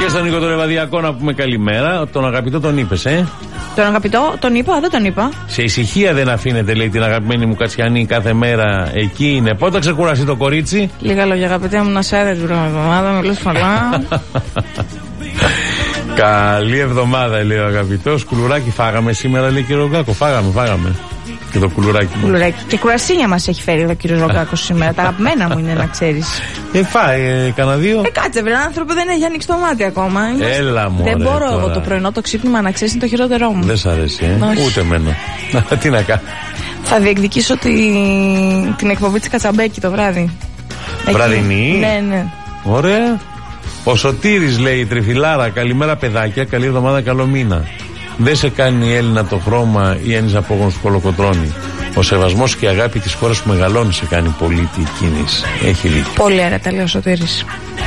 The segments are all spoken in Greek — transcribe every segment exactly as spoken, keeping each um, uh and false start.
Και στον Νίκο τον Λεβαδιακό να πούμε καλημέρα. Τον αγαπητό τον είπες, ε? Τον αγαπητό τον είπα, δεν τον είπα. Σε ησυχία δεν αφήνετε, λέει, την αγαπημένη μου Κατσιανή κάθε μέρα. Εκεί είναι. Πότε θα ξεκουράσει το κορίτσι? Λίγα λόγια, αγαπητέ μου, να σε έρθει την εβδομάδα, μιλούς φαλά. Καλή εβδομάδα, λέει ο αγαπητός. Κουλουράκι φάγαμε σήμερα, λέει, κύριο Ρογκάκο. Φάγαμε, φάγαμε. Και το κουλουράκι. Κουλουράκι. Και κουρασίνια μας έχει φέρει εδώ ο κύριος Ρογκάκος σήμερα. Τα αγαπημένα μου είναι, να ξέρεις. Ε, φάει, ε, κανένα δύο. Ε, κάτσε, βρε, άνθρωπο δεν έχει ανοίξει το μάτι ακόμα. Έλα μου. Δεν μπορώ εγώ το πρωινό το ξύπνημα, να ξέρεις, είναι το χειρότερό μου. Δεν σ' αρέσει, ε? Ούτε εμένα. Τι να κάνω. Θα διεκδικήσω τη... την εκπομπή της Κατσαμπέκη το βράδυ. Βραδινή. Ναι, ναι. Ωραία. Ο Σωτήρης, λέει, τριφυλάρα. Καλημέρα, παιδάκια. Καλή εβδομάδα, καλό μήνα. Δεν σε κάνει η Έλληνα το χρώμα ή ένας απόγονος που κολοκοτρώνει. Ο σεβασμός και η αγάπη της χώρας που μεγαλώνει σε κάνει πολίτη κίνηση. Έχει δίκιο. Πολύ ωραία, τα λέει ο Σωτήρης.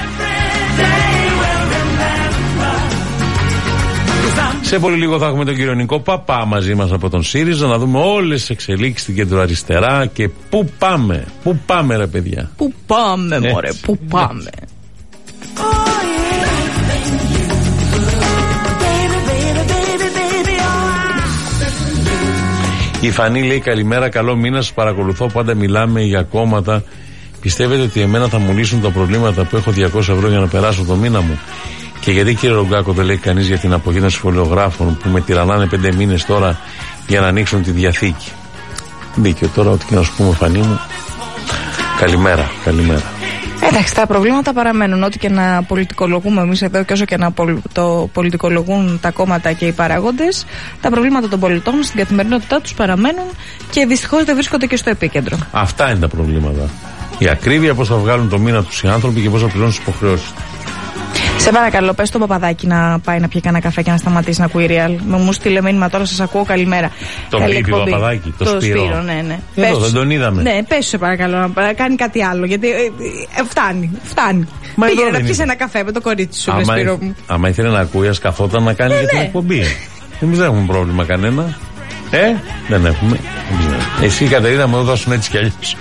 Σε πολύ λίγο θα έχουμε τον κύριο Νικό Παπά μαζί μας από τον ΣΥΡΙΖΑ να δούμε όλες τις εξελίξεις στην κεντροαριστερά και πού πάμε. Πού πάμε, ρε παιδιά. Πού πάμε, μωρέ, πού πάμε. Η Φανή λέει καλημέρα, καλό μήνα, σας παρακολουθώ, πάντα μιλάμε για κόμματα. Πιστεύετε ότι εμένα θα μου λύσουν τα προβλήματα που έχω διακόσια ευρώ για να περάσω το μήνα μου? Και γιατί, κύριε Ρογκάκο, δεν λέει κανείς για την απογοή των σχολιογράφων που με τυραννάνε πέντε μήνες τώρα για να ανοίξουν τη διαθήκη? Δίκιο τώρα, ό,τι και να σου πούμε, Φανή μου. Καλημέρα, καλημέρα. Εντάξει, τα προβλήματα παραμένουν. Ό,τι και να πολιτικολογούμε εμείς εδώ και όσο και να το πολιτικολογούν τα κόμματα και οι παράγοντες, τα προβλήματα των πολιτών στην καθημερινότητά τους παραμένουν και δυστυχώς δεν βρίσκονται και στο επίκεντρο. Αυτά είναι τα προβλήματα. Η ακρίβεια, πώς θα βγάλουν το μήνα τους οι άνθρωποι και πώς θα πληρώνουν τις υποχρεώσεις. Σε παρακαλώ, πες στον Παπαδάκη να πάει να πιει κανένα καφέ και να σταματήσει να ακούει Real. Με μου στείλε μήνυμα τώρα, σας ακούω, καλημέρα. Το πει το Παπαδάκη, το, το Σπύρο. Σπύρο, ναι, ναι. Εδώ πες, δεν τον είδαμε. Ναι, πες σε παρακαλώ να κάνει κάτι άλλο, γιατί ε, ε, φτάνει, φτάνει. Μα πήγαινε να πιεις ένα καφέ με το κορίτσι σου, άμα, Σπύρο μου. Άμα ήθελε να ακούει, ας καθόταν να κάνει ναι, και την ναι. εκπομπή. Εμείς δεν έχουμε πρόβλημα κανένα. Ε, δεν έχουμε. Εσύ, Κατερίνα, μου δώσουν έτσι κι αλλιώς.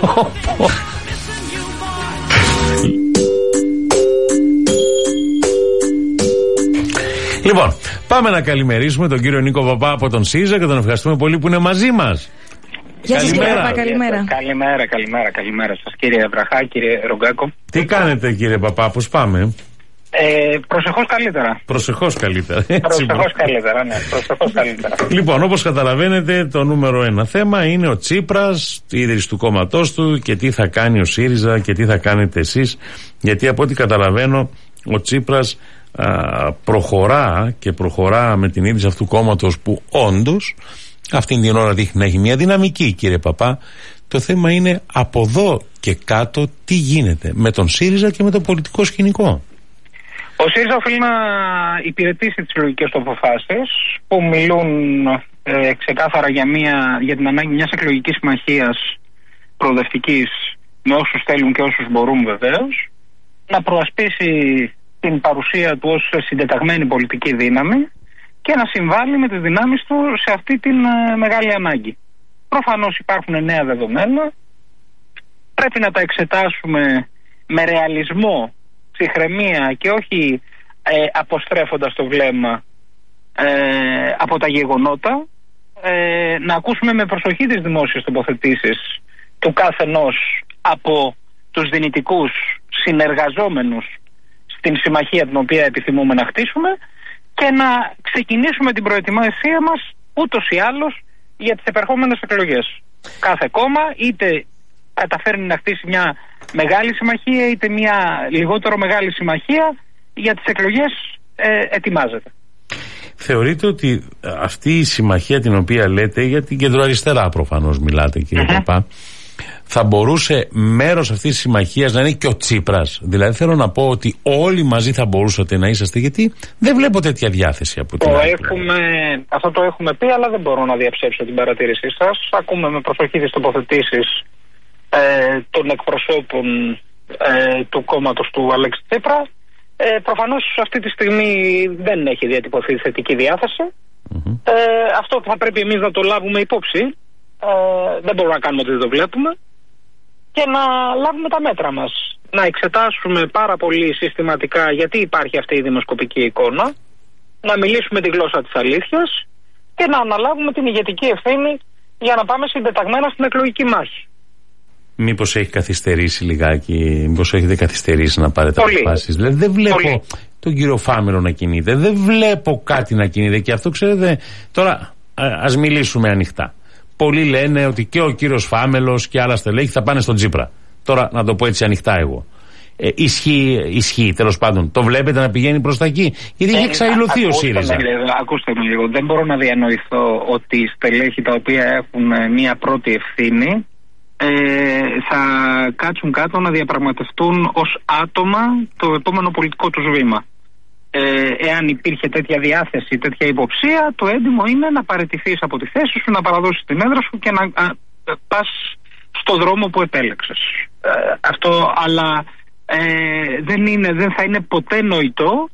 Λοιπόν, πάμε να καλημερίσουμε τον κύριο Νίκο Παπά από τον ΣΥΡΙΖΑ και τον ευχαριστούμε πολύ που είναι μαζί μας. Γεια σας, κύριε Παπά, καλημέρα. Καλημέρα, καλημέρα, καλημέρα σας, κύριε Βραχά, κύριε Ρογκάκο. Τι κάνετε, κύριε Παπά, πώς πάμε? Ε, προσεχώς καλύτερα. Προσεχώς καλύτερα. Προσεχώς καλύτερα, ναι. Προσεχώς καλύτερα. Λοιπόν, όπως καταλαβαίνετε, το νούμερο ένα θέμα είναι ο Τσίπρας, η ίδρυση του κόμματός του και τι θα κάνει ο ΣΥΡΙΖΑ και τι θα κάνετε εσείς. Γιατί από ό,τι καταλαβαίνω, ο Τσίπρας α, προχωρά και προχωρά με την ίδρυση αυτού του κόμματος που όντως αυτήν την ώρα δείχνει να έχει μια δυναμική, κύριε Παπά. Το θέμα είναι από εδώ και κάτω τι γίνεται με τον ΣΥΡΙΖΑ και με το πολιτικό σκηνικό. Ο ΣΥΡΙΖΑ οφείλει να υπηρετήσει τις λογικές του αποφάσεις που μιλούν ε, ξεκάθαρα για, μια, για την ανάγκη μιας εκλογικής συμμαχίας προοδευτικής με όσους θέλουν και όσους μπορούν βεβαίως, να προασπίσει την παρουσία του ως συντεταγμένη πολιτική δύναμη και να συμβάλλει με τις δυνάμεις του σε αυτή την ε, μεγάλη ανάγκη. Προφανώς υπάρχουν νέα δεδομένα, πρέπει να τα εξετάσουμε με ρεαλισμό, ψυχραιμία και όχι ε, αποστρέφοντας το βλέμμα ε, από τα γεγονότα, ε, να ακούσουμε με προσοχή τις δημόσιες τοποθετήσεις του καθενός από τους δυνητικούς συνεργαζόμενους στην συμμαχία την οποία επιθυμούμε να χτίσουμε και να ξεκινήσουμε την προετοιμασία μας ούτως ή άλλως για τις επερχόμενες εκλογές. Κάθε κόμμα είτε καταφέρνει να χτίσει μια μεγάλη συμμαχία είτε μια λιγότερο μεγάλη συμμαχία, για τις εκλογές ε, ετοιμάζεται. Θεωρείτε ότι αυτή η συμμαχία την οποία λέτε, για την κεντροαριστερά προφανώς μιλάτε, κύριε mm-hmm. Παπά, θα μπορούσε μέρος αυτής της συμμαχίας να είναι και ο Τσίπρας? Δηλαδή θέλω να πω ότι όλοι μαζί θα μπορούσατε να είσαστε, γιατί δεν βλέπω τέτοια διάθεση από την το άλλη. Έχουμε, αυτό το έχουμε πει, αλλά δεν μπορώ να διαψεύσω την παρατήρησή σας. Ακούμε με προσοχή τις τοποθετήσεις ε, των εκπροσώπων ε, του κόμματος του Αλέξη Τσίπρα. Ε, προφανώς αυτή τη στιγμή δεν έχει διατυπωθεί θετική διάθεση. Mm-hmm. Ε, αυτό θα πρέπει εμείς να το λάβουμε υπόψη. Ε, δεν μπορούμε να κάνουμε ότι δεν το βλέπουμε και να λάβουμε τα μέτρα μας. να εξετάσουμε πάρα πολύ συστηματικά γιατί υπάρχει αυτή η δημοσκοπική εικόνα, να μιλήσουμε τη γλώσσα της αλήθειας και να αναλάβουμε την ηγετική ευθύνη για να πάμε συντεταγμένα στην εκλογική μάχη. Μήπως έχει καθυστερήσει λιγάκι, μήπως έχετε καθυστερήσει να πάρετε αποφάσεις? Δηλαδή δεν βλέπω Πολύ. τον κύριο Φάμελο να κινείται, δεν βλέπω κάτι να κινείται και αυτό ξέρετε. Τώρα ας μιλήσουμε ανοιχτά. Πολλοί λένε ότι και ο κύριος Φάμελος και άλλα στελέχη θα πάνε στον Τσίπρα. Τώρα να το πω έτσι ανοιχτά εγώ. Ε, ισχύει, ισχύει τέλος πάντων. Το βλέπετε να πηγαίνει προς τα εκεί? Γιατί έχει εξαϊλωθεί ο ΣΥΡΙΖΑ. Ακούστε με λίγο. Δεν μπορώ να διανοηθώ ότι οι στελέχη τα οποία έχουν μία πρώτη ευθύνη ε, θα κάτσουν κάτω να διαπραγματευτούν ως άτομα το επόμενο πολιτικό τους βήμα. Ε, εάν υπήρχε τέτοια διάθεση, τέτοια υποψία, το έντιμο είναι να παραιτηθείς από τη θέση σου, να παραδώσεις την έδρα σου και να α, πας στο δρόμο που επέλεξες. Ε, αυτό, αλλά ε, δεν, είναι, δεν θα είναι ποτέ νοητό,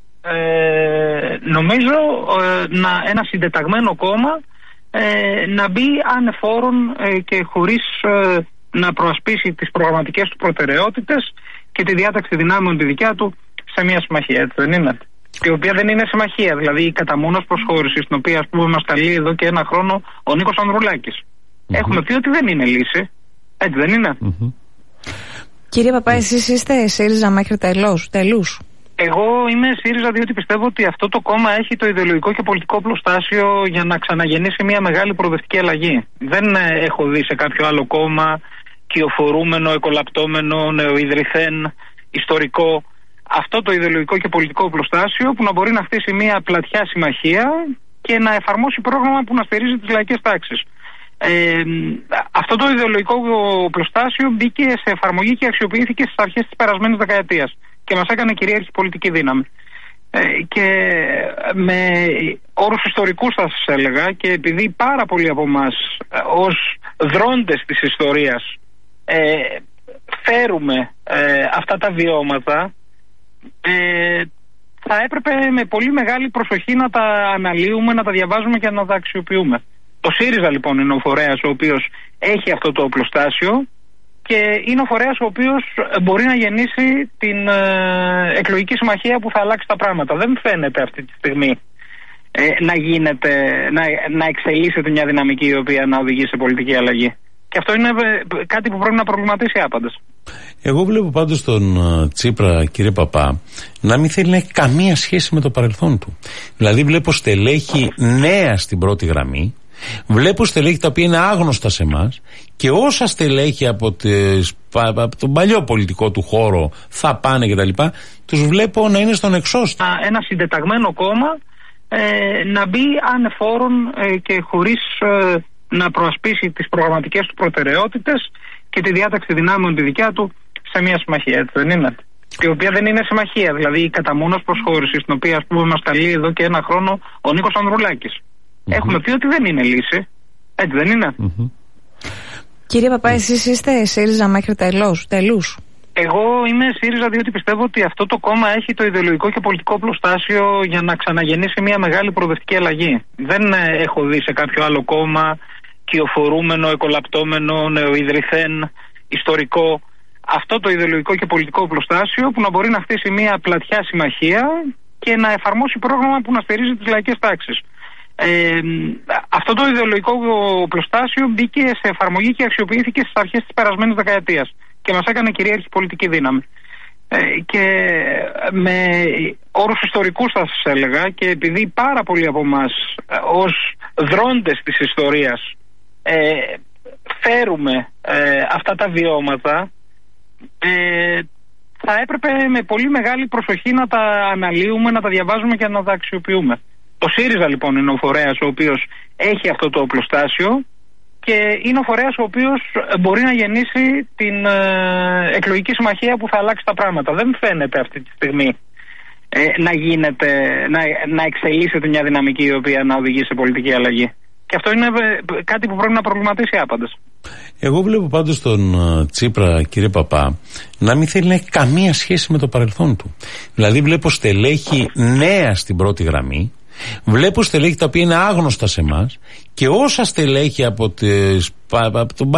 ε, νομίζω, ε, να, ένα συντεταγμένο κόμμα ε, να μπει ανεφόρον ε, και χωρίς ε, να προασπίσει τις προγραμματικές του προτεραιότητες και τη διάταξη δυνάμεων τη δικιά του σε μια συμμαχία, έτσι δεν είναι? Η οποία δεν είναι συμμαχία, δηλαδή η κατά μόνος προσχώρηση, στην οποία ας πούμε μας καλεί εδώ και ένα χρόνο ο Νίκος Ανδρουλάκης. Mm-hmm. Έχουμε πει ότι δεν είναι λύση, έτσι δεν είναι? Mm-hmm. Κύριε Παπά, εσείς είστε ΣΥΡΙΖΑ μέχρι τελώς, τελούς? Εγώ είμαι ΣΥΡΙΖΑ διότι πιστεύω ότι αυτό το κόμμα έχει το ιδεολογικό και πολιτικό πλωστάσιο για να ξαναγεννήσει μια μεγάλη προοδευτική αλλαγή. Δεν έχω δει σε κάποιο άλλο κόμμα κυοφορούμενο, εκολαπτώμενο, νεοειδρυθέν, ιστορικό, αυτό το ιδεολογικό και πολιτικό πλωστάσιο που να μπορεί να χτίσει μια πλατιά συμμαχία και να εφαρμόσει πρόγραμμα που να στηρίζει τις λαϊκές τάξεις. Ε, αυτό το ιδεολογικό πλωστάσιο μπήκε σε εφαρμογή και αξιοποιήθηκε στις αρχές της περασμένης δεκαετίας και μας έκανε κυρίαρχη πολιτική δύναμη. Ε, και με όρους ιστορικούς θα σας έλεγα, και επειδή πάρα πολλοί από εμάς ως δρόντες της ιστορίας ε, φέρουμε ε, αυτά τα βιώματα, ε, θα έπρεπε με πολύ μεγάλη προσοχή να τα αναλύουμε, να τα διαβάζουμε και να τα αξιοποιούμε. Το ΣΥΡΙΖΑ λοιπόν είναι ο φορέας ο οποίος έχει αυτό το οπλοστάσιο και είναι ο φορέας ο οποίος μπορεί να γεννήσει την ε, εκλογική συμμαχία που θα αλλάξει τα πράγματα. Δεν φαίνεται αυτή τη στιγμή ε, να γίνεται, να, να εξελίσσεται μια δυναμική η οποία να οδηγεί σε πολιτική αλλαγή. Και αυτό είναι κάτι που πρέπει να προβληματίσει άπαντες. Εγώ βλέπω πάντως τον uh, Τσίπρα, κύριε Παπά, να μην θέλει να έχει καμία σχέση με το παρελθόν του. Δηλαδή βλέπω στελέχη νέα στην πρώτη γραμμή, βλέπω στελέχη τα οποία είναι άγνωστα σε εμάς και όσα στελέχη από, τις, από τον παλιό πολιτικό του χώρο θα πάνε κτλ. Τους βλέπω να είναι στον εξώστο. Ένα συντεταγμένο κόμμα ε, να μπει ανεφόρον ε, και χωρίς ε, να προασπίσει τις προγραμματικές του προτεραιότητες και τη διάταξη δυνάμεων τη δικιά του σε μια συμμαχία, έτσι δεν είναι? Η οποία δεν είναι συμμαχία, δηλαδή η κατά μόνος προσχώρηση, στην οποία ας πούμε μας καλεί εδώ και ένα χρόνο ο Νίκος Ανδρουλάκης. Mm-hmm. Έχουμε πει ότι δεν είναι λύση, έτσι δεν είναι? Mm-hmm. Κύριε Παπά, εσείς είστε ΣΥΡΙΖΑ μέχρι τελώς, τελούς? Εγώ είμαι ΣΥΡΙΖΑ διότι πιστεύω ότι αυτό το κόμμα έχει το ιδεολογικό και πολιτικό πλωστάσιο για να ξαναγεννήσει μια μεγάλη προοδευτική αλλαγή. Δεν έχω δει σε κάποιο άλλο κόμμα κυοφορούμενο, εκολαπτώμενο, νεοειδρυθέν, ιστορικό, αυτό το ιδεολογικό και πολιτικό πλωστάσιο που να μπορεί να χτίσει μια πλατιά συμμαχία και να εφαρμόσει πρόγραμμα που να στηρίζει τις λαϊκές τάξεις. Ε, αυτό το ιδεολογικό πλωστάσιο μπήκε σε εφαρμογή και αξιοποιήθηκε στις αρχές της περασμένης δεκαετίας και μας έκανε κυρίαρχη πολιτική δύναμη. Ε, και με όρους ιστορικούς θα σας έλεγα, και επειδή πάρα πολλοί από εμάς ως δρόντες της ιστορίας ε, φέρουμε ε, αυτά τα βιώματα, ε, θα έπρεπε με πολύ μεγάλη προσοχή να τα αναλύουμε, να τα διαβάζουμε και να τα αξιοποιούμε. Το ΣΥΡΙΖΑ λοιπόν είναι ο φορέας ο οποίος έχει αυτό το οπλοστάσιο και είναι ο φορέας ο οποίος μπορεί να γεννήσει την ε, εκλογική συμμαχία που θα αλλάξει τα πράγματα. Δεν φαίνεται αυτή τη στιγμή ε, να γίνεται, να, να εξελίσσεται μια δυναμική η οποία να οδηγεί σε πολιτική αλλαγή. Και αυτό είναι κάτι που πρέπει να προβληματίσει άπαντες. Εγώ βλέπω πάντως τον uh, Τσίπρα, κύριε Παπά, να μην θέλει να έχει καμία σχέση με το παρελθόν του. Δηλαδή βλέπω στελέχη νέα στην πρώτη γραμμή, βλέπω στελέχη τα οποία είναι άγνωστα σε εμάς και όσα στελέχη από, τις, από τον